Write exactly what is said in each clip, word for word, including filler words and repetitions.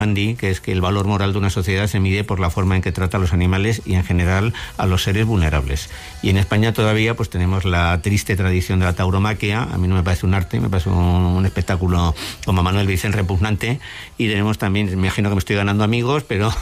Gandhi, que es que el valor moral de una sociedad se mide por la forma en que trata a los animales y en general a los seres vulnerables. Y en España todavía pues tenemos la triste tradición de la tauromaquia. A mí no me parece un arte, me parece un, un espectáculo, como Manuel Vicente, repugnante. Y tenemos también, me imagino que me estoy ganando amigos, pero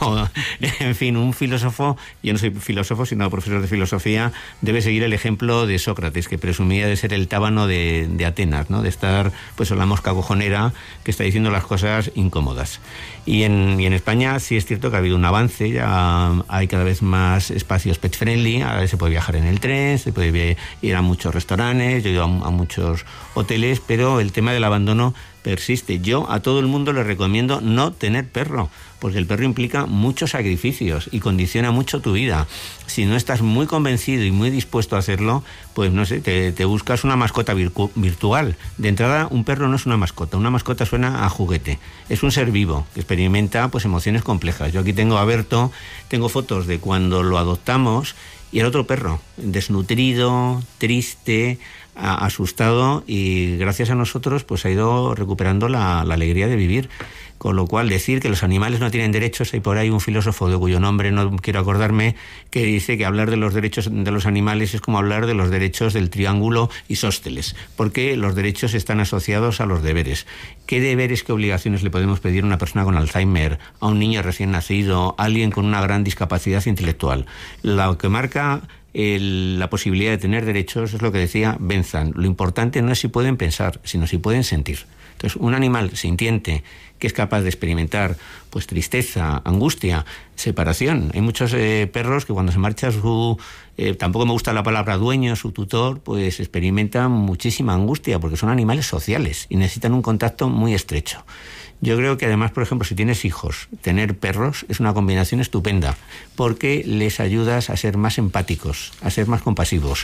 en fin, un filósofo, yo no soy filósofo sino profesor de filosofía, debe seguir el ejemplo de Sócrates, que presumía de ser el tábano de, de Atenas, ¿no? De estar pues la mosca cojonera que está diciendo las cosas incómodas. Y en, y en España sí es cierto que ha habido un avance, ya hay cada vez más espacios pet friendly, ahora se puede viajar en el tren, se puede ir a muchos restaurantes, yo he ido a, a muchos hoteles, pero el tema del abandono persiste. Yo a todo el mundo le recomiendo no tener perro, porque el perro implica muchos sacrificios y condiciona mucho tu vida. Si no estás muy convencido y muy dispuesto a hacerlo, pues no sé, te, te buscas una mascota virtu- virtual. De entrada, un perro no es una mascota, una mascota suena a juguete. Es un ser vivo que experimenta pues emociones complejas. Yo aquí tengo a Berto, tengo fotos de cuando lo adoptamos y el otro perro, desnutrido, triste, asustado, y gracias a nosotros pues ha ido recuperando la, la alegría de vivir. Con lo cual, decir que los animales no tienen derechos, hay por ahí un filósofo de cuyo nombre no quiero acordarme, que dice que hablar de los derechos de los animales es como hablar de los derechos del triángulo isósceles, porque los derechos están asociados a los deberes. ¿Qué deberes, qué obligaciones le podemos pedir a una persona con Alzheimer, a un niño recién nacido, a alguien con una gran discapacidad intelectual? Lo que marca El, la posibilidad de tener derechos es lo que decía Benzan. Lo importante no es si pueden pensar, sino si pueden sentir. Entonces, un animal sintiente que es capaz de experimentar pues tristeza, angustia, separación. Hay muchos eh, perros que cuando se marcha su, eh, tampoco me gusta la palabra dueño, su tutor, pues experimentan muchísima angustia porque son animales sociales y necesitan un contacto muy estrecho. Yo creo que además, por ejemplo, si tienes hijos, tener perros es una combinación estupenda porque les ayudas a ser más empáticos, a ser más compasivos.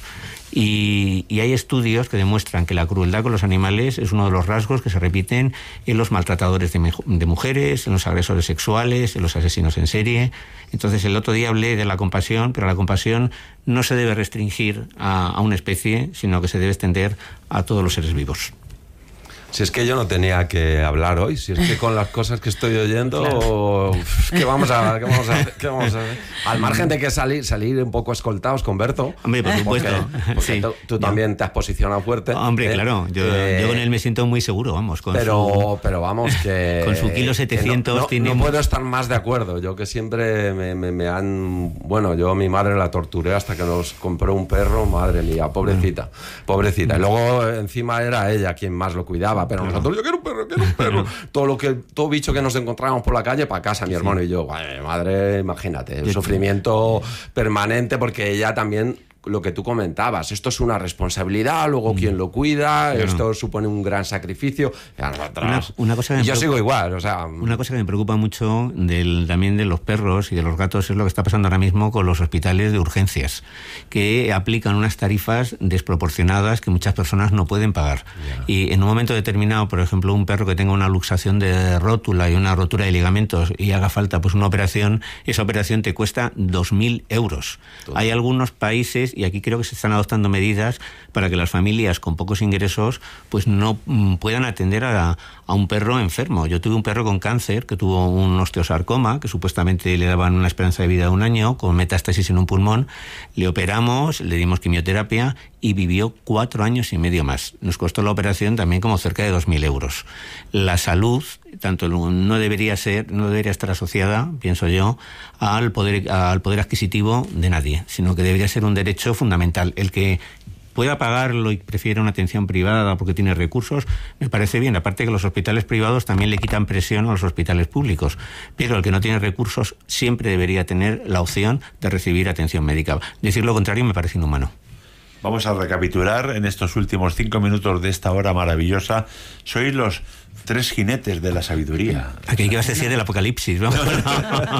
Y, y hay estudios que demuestran que la crueldad con los animales es uno de los rasgos que se repiten en los maltratadores de, de mujeres, en los agresores sexuales, en los asesinos en serie. Entonces, el otro día hablé de la compasión, pero la compasión no se debe restringir a, a una especie, sino que se debe extender a todos los seres vivos. Si es que yo no tenía que hablar hoy, si es que con las cosas que estoy oyendo, claro. ¿qué vamos a, qué vamos a, qué vamos a hacer? Al margen de que salir, salir un poco escoltados con Berto. Hombre, por supuesto. Porque, porque sí. tú, tú también yo. te has posicionado fuerte. Hombre, ¿eh? claro, yo, eh, yo con él me siento muy seguro, vamos. Con pero, su, pero vamos, que... Con su kilo setecientos no, no, tiene... no puedo estar más de acuerdo. Yo que siempre me, me, me han... Bueno, yo a mi madre la torturé hasta que nos compró un perro, madre mía, pobrecita, mm. pobrecita. Y luego encima era ella quien más lo cuidaba, pero claro. nosotros, yo quiero perro, quiero un perro. todo lo que todo bicho que nos encontrábamos por la calle para casa, mi sí. hermano y yo. Ay, madre, imagínate, el sufrimiento permanente porque ella también, lo que tú comentabas, esto es una responsabilidad, luego mm. quién lo cuida, claro. esto supone un gran sacrificio. Una, una cosa que y yo sigo igual, o sea... Una cosa que me preocupa mucho del, también de los perros y de los gatos es lo que está pasando ahora mismo con los hospitales de urgencias, que aplican unas tarifas desproporcionadas que muchas personas no pueden pagar. Yeah. Y en un momento determinado, por ejemplo, un perro que tenga una luxación de rótula y una rotura de ligamentos y haga falta pues una operación, esa operación te cuesta dos mil euros. Todo. Hay algunos países, y aquí creo que se están adoptando medidas para que las familias con pocos ingresos pues no mm, puedan atender a, a un perro enfermo. Yo tuve un perro con cáncer que tuvo un osteosarcoma, que supuestamente le daban una esperanza de vida de un año, con metástasis en un pulmón. Le operamos, le dimos quimioterapia y vivió cuatro años y medio más. Nos costó la operación también como cerca de dos mil euros. La salud, tanto no debería ser, no debería estar asociada, pienso yo, al poder, al poder adquisitivo de nadie, sino que debería ser un derecho fundamental. El que pueda pagarlo y prefiere una atención privada porque tiene recursos, me parece bien. Aparte que los hospitales privados también le quitan presión a los hospitales públicos. Pero el que no tiene recursos siempre debería tener la opción de recibir atención médica. Decir lo contrario me parece inhumano. Vamos a recapitular en estos últimos cinco minutos de esta hora maravillosa. Sois los tres jinetes de la sabiduría. Aquí que vas a decir el apocalipsis, ¿no? no, no.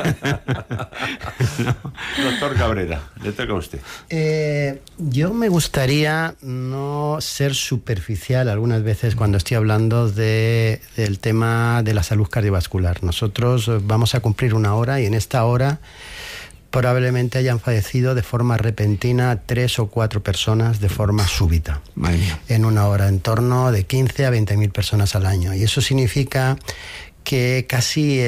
no. Doctor Cabrera, le toca a usted. Eh, yo me gustaría no ser superficial algunas veces cuando estoy hablando de, del tema de la salud cardiovascular. Nosotros vamos a cumplir una hora y en esta hora probablemente hayan fallecido de forma repentina tres o cuatro personas de forma súbita. Madre mía. En una hora, en torno de quince a veinte mil personas al año. Y eso significa que casi